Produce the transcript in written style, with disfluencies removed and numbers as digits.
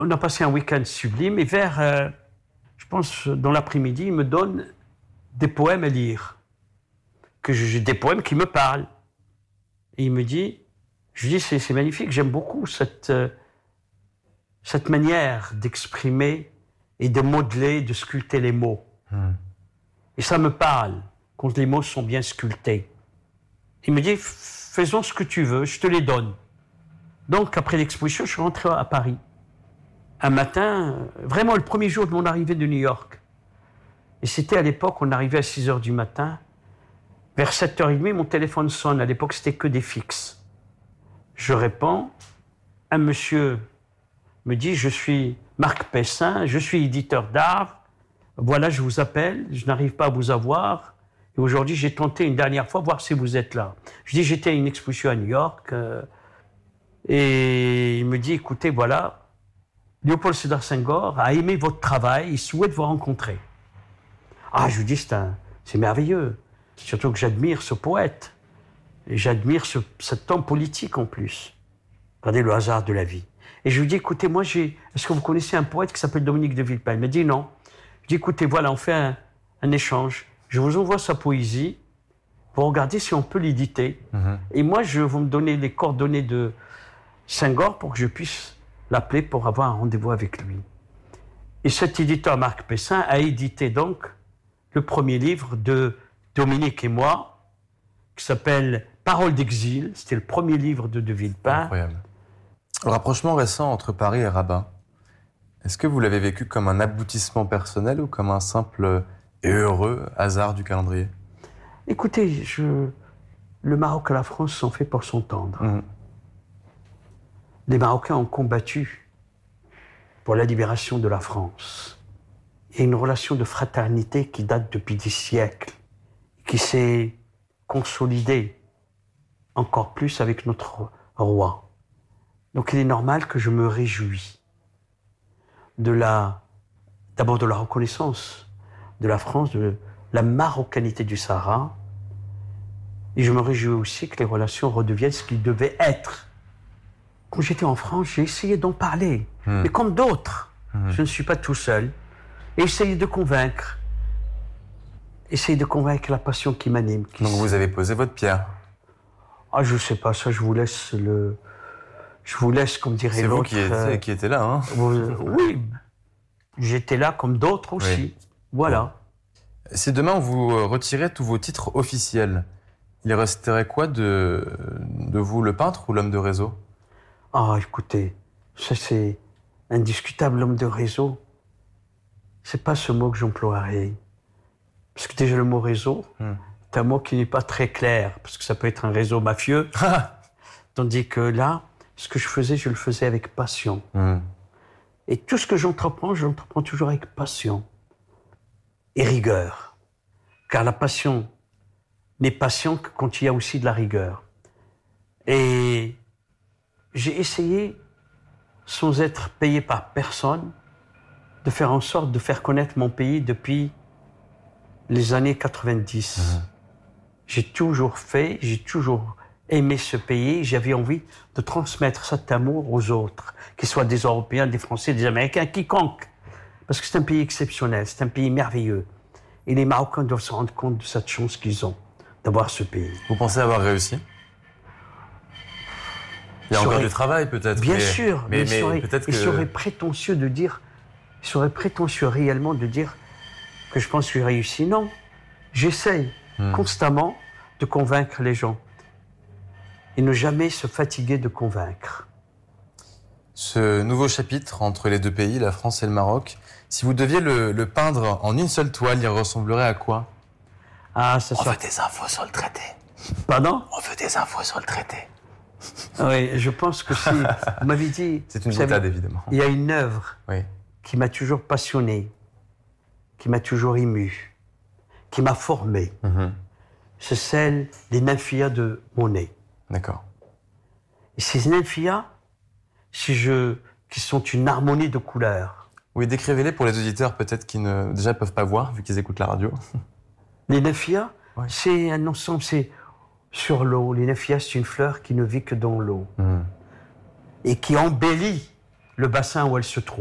On a passé un week-end sublime et vers, je pense, dans l'après-midi, il me donne des poèmes à lire. Des poèmes qui me parlent. Et il me dit, je lui dis, c'est magnifique, j'aime beaucoup cette manière d'exprimer et de modeler, de sculpter les mots. Et ça me parle, quand les mots sont bien sculptés. Il me dit, faisons ce que tu veux, je te les donne. Donc, après l'exposition, je suis rentré à Paris. Un matin, vraiment le premier jour de mon arrivée de New York. Et c'était à l'époque, on arrivait à 6 h du matin. Vers 7h30, mon téléphone sonne. À l'époque, c'était que des fixes. Je réponds. Un monsieur me dit, je suis Marc Pessin, je suis éditeur d'art. Voilà, je vous appelle, je n'arrive pas à vous avoir. Et aujourd'hui, j'ai tenté une dernière fois, voir si vous êtes là. Je dis, j'étais à une exposition à New York. Et il me dit, écoutez, voilà, Léopold Sédar Senghor a aimé votre travail, il souhaite vous rencontrer. Ah, je lui dis, c'est merveilleux. Surtout que j'admire ce poète. Et j'admire cet homme politique en plus. Regardez le hasard de la vie. Et je lui dis, écoutez, moi, est-ce que vous connaissez un poète qui s'appelle Dominique de Villepin? Il m'a dit non. Je dis, écoutez, voilà, on fait un échange. Je vous envoie sa poésie pour regarder si on peut l'éditer. Et moi, vous me donnez les coordonnées de Senghor pour que je puisse l'appeler pour avoir un rendez-vous avec lui. Et cet éditeur, Marc Pessin, a édité donc le premier livre de Dominique et moi, qui s'appelle Paroles d'exil. C'était le premier livre de Villepin. Incroyable. Le rapprochement récent entre Paris et Rabat, est-ce que vous l'avez vécu comme un aboutissement personnel ou comme un simple et heureux hasard du calendrier? Écoutez, le Maroc et la France sont faits pour s'entendre. Les Marocains ont combattu pour la libération de la France. Il y a une relation de fraternité qui date depuis des siècles, qui s'est consolidée encore plus avec notre roi. Donc il est normal que je me réjouis d'abord de la reconnaissance de la France, de la marocanité du Sahara. Et je me réjouis aussi que les relations redeviennent ce qu'ils devaient être. Quand j'étais en France, j'ai essayé d'en parler. Mais comme d'autres, je ne suis pas tout seul. Et essayer de convaincre. Essayer de convaincre la passion qui m'anime. Donc vous avez posé votre pierre. Ah, je ne sais pas, ça je vous laisse comme dirait l'autre. C'est vous qui étiez là, hein? Oui, j'étais là comme d'autres aussi. Oui. Voilà. Si demain on vous retirait tous vos titres officiels, il resterait quoi de vous, le peintre ou l'homme de réseau? Ah, écoutez, ça c'est indiscutable, l'homme de réseau. C'est pas ce mot que j'emploierais. Parce que déjà le mot réseau, c'est un mot qui n'est pas très clair, parce que ça peut être un réseau mafieux. Tandis que là, ce que je le faisais avec passion. Et tout ce que j'entreprends toujours avec passion et rigueur. Car la passion n'est passion que quand il y a aussi de la rigueur. Et j'ai essayé, sans être payé par personne, de faire en sorte de faire connaître mon pays depuis les années 90. J'ai toujours aimé ce pays, j'avais envie de transmettre cet amour aux autres, qu'ils soient des Européens, des Français, des Américains, quiconque. Parce que c'est un pays exceptionnel, c'est un pays merveilleux. Et les Marocains doivent se rendre compte de cette chance qu'ils ont d'avoir ce pays. Vous pensez avoir réussi? Il y a encore du travail peut-être. Bien sûr, mais peut-être que... il serait prétentieux réellement de dire que je pense que j'ai réussi. Non, j'essaye constamment de convaincre les gens et ne jamais se fatiguer de convaincre. Ce nouveau chapitre entre les deux pays, la France et le Maroc, si vous deviez le peindre en une seule toile, il ressemblerait à quoi? On veut des infos sur le traité. Pardon? On veut des infos sur le traité. Oui, je pense que si... Vous m'avez dit... C'est une boutade, évidemment. Il y a une œuvre qui m'a toujours passionné, qui m'a toujours ému, qui m'a formé. C'est celle des Nymphéas de Monet. D'accord. Et ces Nymphéas, qui sont une harmonie de couleurs. Oui, décrivez-les pour les auditeurs peut-être qui ne déjà peuvent pas voir, vu qu'ils écoutent la radio. Les Nymphéas, c'est un ensemble, c'est sur l'eau. Les Nymphéas, c'est une fleur qui ne vit que dans l'eau. Et qui embellit le bassin où elle se trouve.